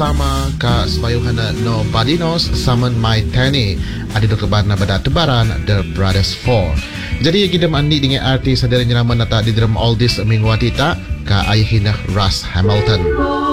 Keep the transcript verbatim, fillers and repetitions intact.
sama ka semayuhana Nobody Knows Summon My Tani ada doktor barna pada tebaran The Brothers Four. Jadi kita mandi dengan artis sadari nyeraman nata di drum all this minggu watita ka ayahina Russ Hamilton.